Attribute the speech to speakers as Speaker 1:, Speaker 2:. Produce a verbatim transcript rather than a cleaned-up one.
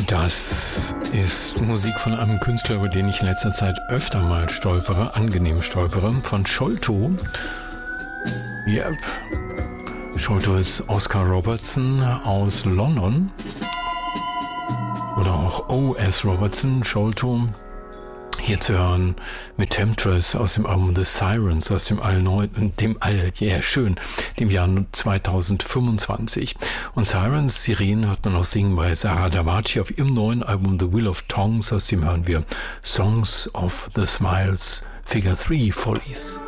Speaker 1: Das ist Musik von einem Künstler, über den ich in letzter Zeit öfter mal stolpere, angenehm stolpere, von Sholto. Yep. Sholto ist Oscar Robertson aus London. Oder auch O S Robertson, Sholto. Hier zu hören mit Temptress aus dem Album The Sirens, aus dem All, dem All, ja yeah, schön, dem Jahr zweitausendfünfundzwanzig. Und Sirens, Sirenen hört man auch singen bei Sarah Davachi auf ihrem neuen Album The Wheel of Tongues, aus dem hören wir Songs of the Smiles, Figure three Follies.